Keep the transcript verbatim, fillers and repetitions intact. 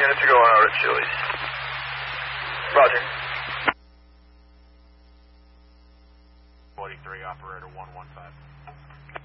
units are going out at Chili's. Roger. forty-three, operator one one five.